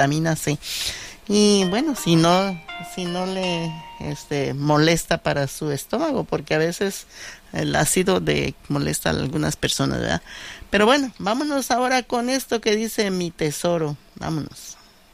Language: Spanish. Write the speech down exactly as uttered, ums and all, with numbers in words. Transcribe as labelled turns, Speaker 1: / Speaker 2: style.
Speaker 1: vitamina C. Y bueno, si no, si no le este, molesta para su estómago, porque a veces el ácido de molesta a algunas personas, ¿verdad? Pero bueno, vámonos ahora con esto que dice Mi Tesoro. Vámonos.